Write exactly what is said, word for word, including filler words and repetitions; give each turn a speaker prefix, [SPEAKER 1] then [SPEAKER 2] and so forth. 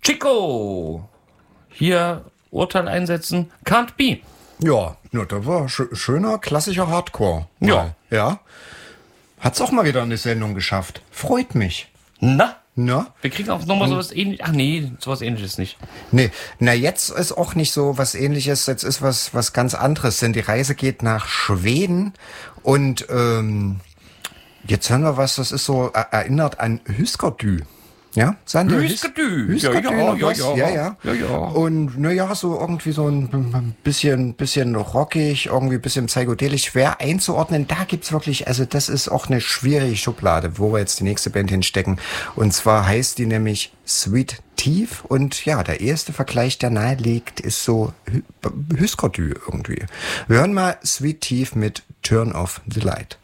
[SPEAKER 1] Chico! Hier Urteil einsetzen. Can't be.
[SPEAKER 2] Ja, ja, das war sch- schöner, klassischer Hardcore.
[SPEAKER 1] Ja.
[SPEAKER 2] Ja. Hat's auch mal wieder eine Sendung geschafft. Freut mich.
[SPEAKER 1] Na?
[SPEAKER 2] Na?
[SPEAKER 1] Wir kriegen auch nochmal sowas ähnliches. Ach nee, sowas ähnliches nicht.
[SPEAKER 2] Nee, na jetzt ist auch nicht so was Ähnliches. Jetzt ist was was ganz anderes. Denn die Reise geht nach Schweden und ähm, jetzt hören wir was. Das ist so äh, erinnert an Hüskerdü. Ja, Sande
[SPEAKER 1] Hüskerdü.
[SPEAKER 2] Hüskerdü
[SPEAKER 1] Ja, ja,
[SPEAKER 2] noch
[SPEAKER 1] ja,
[SPEAKER 2] was?
[SPEAKER 1] ja.
[SPEAKER 2] ja, ja.
[SPEAKER 1] Ja, ja.
[SPEAKER 2] Und naja, so irgendwie so ein bisschen, bisschen rockig, irgendwie ein bisschen psychedelisch, schwer einzuordnen. Da gibt's wirklich, also das ist auch eine schwierige Schublade, wo wir jetzt die nächste Band hinstecken. Und zwar heißt die nämlich Sweet Teeth. Und ja, der erste Vergleich, der nahe liegt, ist so Hüskerdü irgendwie. Wir hören mal Sweet Teeth mit Turn Off the Light.